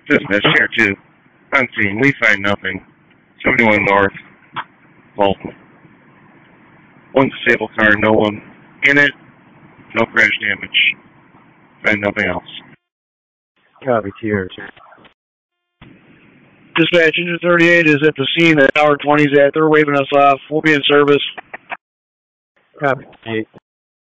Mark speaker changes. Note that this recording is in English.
Speaker 1: Dispatch here too. On scene, we find nothing. 71 North, Baltimore. One disabled car, no one in it, no crash damage. Find nothing else.
Speaker 2: Copy, Tier.
Speaker 3: Dispatch Engine 38 is at the scene. The Tower 20's at. They're waving us off. We'll be in service.
Speaker 2: Copy, 8.